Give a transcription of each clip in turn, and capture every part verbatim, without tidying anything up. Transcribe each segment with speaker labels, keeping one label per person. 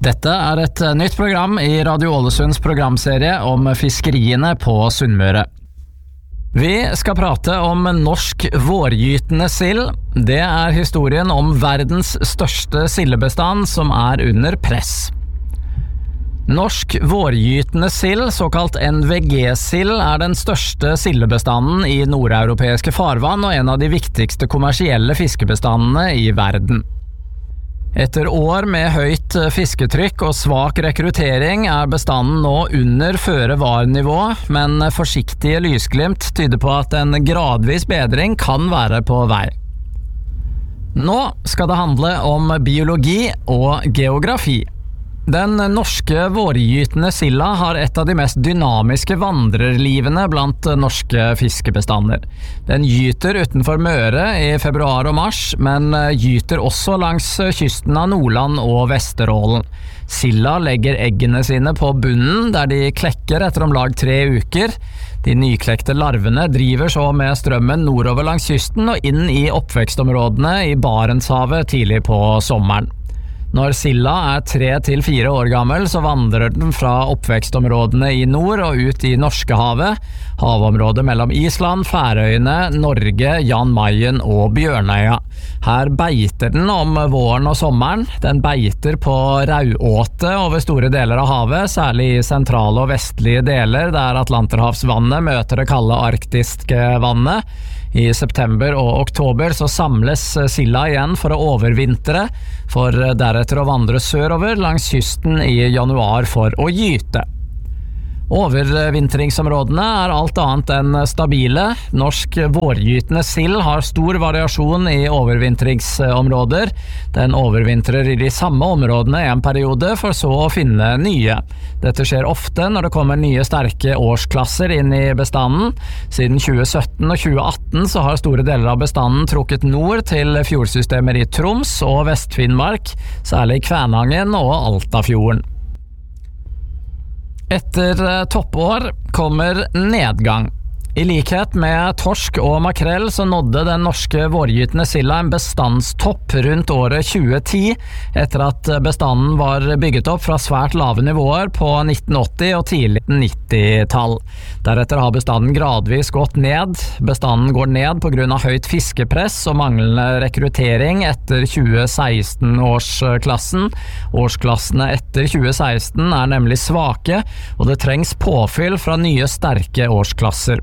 Speaker 1: Dette er et nytt program i Radio Ålesunds programserie om fiskeriene på Sunnmøre. Vi skal prate om norsk vårgytende sild. Det er historien om verdens største sildebestand som er under press. Norsk vårgytende sild, såkalt N V G-sild, er den største sildebestanden i nordeuropeiske farvann og en av de viktigste kommersielle fiskebestandene i verden. Etter år med høyt fisketrykk og svak rekruttering er bestanden nå under føre-var-nivå, men forsiktige lysglimt tyder på at en gradvis bedring kan være på vei. Nå skal det handle om biologi og geografi. Den norske vårgytende silda har et av de mest dynamiske vandrerlivene blant norske fiskebestander. Den gyter utenfor Møre i februar og mars, men gyter også langs kysten av Nordland og Vesterålen. Silda legger eggene sine på bunnen, der de klekker etter om lag tre uker. De nyklekte larvene driver så med strømmen nordover langs kysten og inn i oppvekstområdene i Barentshavet tidlig på sommeren. Når silda er tre til fire år gammel, så vandrer den fra oppvekstområdene i nord og ut i Norskehavet, havområdet mellom Island, Færøyene, Norge, Jan Mayen og Bjørnøya. Her beiter den om våren og sommeren. Den beiter på rauåte over store deler av havet, særlig i sentrale og vestlige deler, der Atlanterhavsvannet møter det kalde arktiske vannet. I september og oktober så samles silda igjen for å overvintre, for deretter å vandre sørover langs kysten i januar for å gyte. Overvintringsområdene er alt annet enn stabile. Norsk vårgytende sild har stor variasjon i overvintringsområder. Den overvintrer i de samme områdene en periode, for så å finne nye. Dette skjer ofte når det kommer nye sterke årsklasser inn i bestanden. Siden tjue sytten og tjue atten så har store deler av bestanden trukket nord til fjordsystemer i Troms og Vest-Finnmark, særlig Kvænangen og Altafjorden. Etter toppår kommer nedgang. I likhet med torsk og makrell så nådde den norske vårgytende silda en bestandstopp rundt året tjue ti, etter at bestanden var bygget opp fra svært lave nivåer på nitten åtti og tidlig nittitall. Deretter har bestanden gradvis gått ned. Bestanden går ned på grunn av høyt fiskepress og manglende rekruttering etter tjue seksten-årsklassen. Årsklassene etter tjue seksten er nemlig svake, og det trengs påfyll fra nye sterke årsklasser.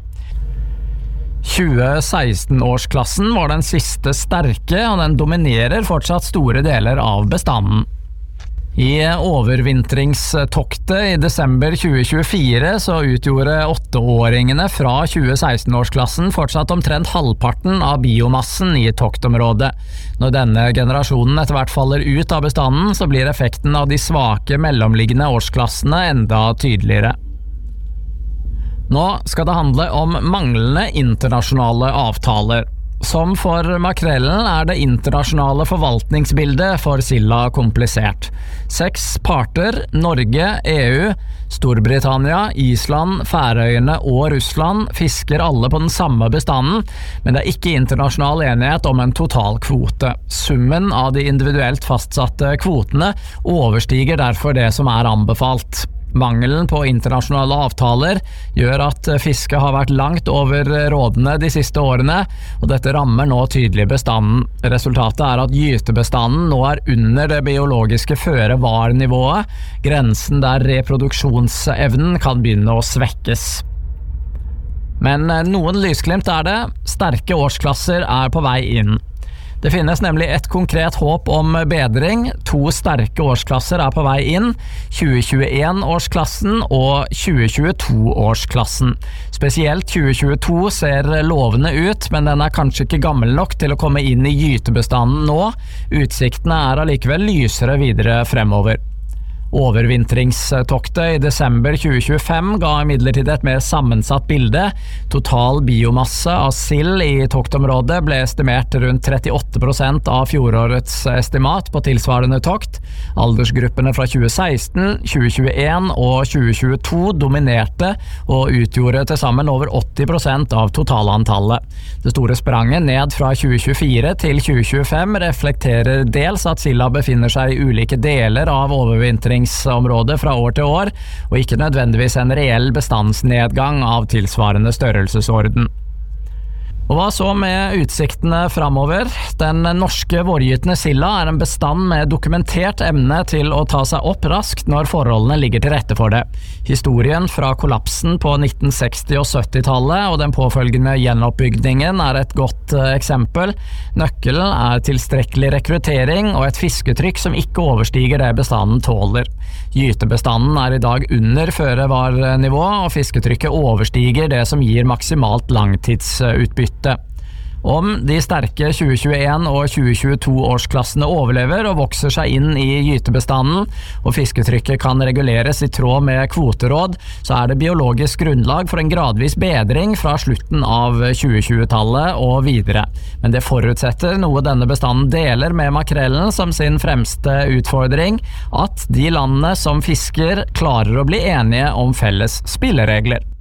Speaker 1: tjue seksten-årsklassen var den siste sterke, og den dominerer fortsatt store deler av bestanden. I overvintringstoktet i desember tjue tjuefire så utgjorde åtteåringene fra tjue seksten-årsklassen fortsatt omtrent halvparten av biomassen i toktområdet. Når denne generasjonen etter hvert faller ut av bestanden, så blir effekten av de svake mellomliggende årsklassene enda tydeligere. Nå skal det handle om manglende internasjonale avtaler. Som for makrellen er det internasjonale forvaltningsbildet for silda komplisert. Seks parter, Norge, E U, Storbritannia, Island, Færøyene og Russland, fisker alle på den samme bestanden, men det er ikke internasjonal enighet om en total kvote. Summen av de individuelt fastsatte kvotene overstiger derfor det som er anbefalt. Mangelen på internasjonale avtaler gjør at fisket har vært langt over rådene de siste årene, og dette rammer nå tydelig bestanden. Resultatet er at gytebestanden nå er under det biologiske føre-var-nivået, grensen der reproduksjonsevnen kan begynne å svekkes. Men noen lysglimt er det. Sterke årsklasser er på vei inn. Det finnes nemlig et konkret håp om bedring. To sterke årsklasser er på vei inn, tjue tjueen-årsklassen og tjue tjueto-årsklassen. Spesielt tjue tjueto ser lovende ut, men den er kanskje ikke gammel nok til å komme inn i gytebestanden nå. Utsiktene er allikevel lysere videre fremover. Overvintringstoktet i desember tjue tjuefem ga imidlertid et mer sammensatt bilde. Total biomasse av sild i toktområdet ble estimert rundt trettiåtte prosent av fjorårets estimat på tilsvarende tokt. Aldersgruppene fra tjue seksten, tjue tjueen og tjue tjueto dominerte og utgjorde til sammen over åtti prosent av totalantallet. Det store spranget ned fra tjue tjuefire til tjue tjuefem reflekterer dels at silda befinner seg i ulike deler av overvintringsområdet fra år til år, og ikke nødvendigvis en reell bestandsnedgang av tilsvarende størrelsesorden. Og hva så med utsiktene framover? Den norske vårgytende silda er en bestand med dokumentert emne til å ta seg opp raskt når forholdene ligger til rette for det. Historien fra kollapsen på nitten seksti- og syttitallet og den påfølgende gjenoppbyggingen er et godt uh, eksempel. Nøkkelen er tilstrekkelig rekruttering og et fisketrykk som ikke overstiger det bestanden tåler. Gytebestanden er i dag under føre-var-nivå, og fisketrykket overstiger det som gir maksimalt langtidsutbytte. Om de sterke tjue tjueen og tjue tjueto årsklassene overlever og vokser seg inn i gytebestanden, og fisketrykket kan reguleres i tråd med kvoteråd, så er det biologisk grunnlag for en gradvis bedring fra slutten av tjue tjue-tallet og videre. Men det forutsetter noe denne bestanden deler med makrellen som sin fremste utfordring, at de landene som fisker klarer å bli enige om felles spilleregler.